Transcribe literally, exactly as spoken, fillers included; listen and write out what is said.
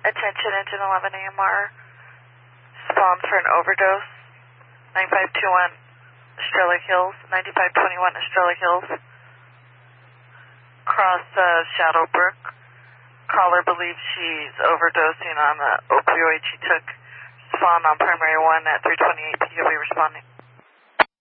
Attention, engine eleven A M R. Spawn for an overdose. nine five two one Estrella Hills. ninety-five twenty-one Estrella Hills. Cross uh, Shadowbrook. Caller believes she's overdosing on the opioid she took. Spawn on primary one at three twenty-eight P O V responding.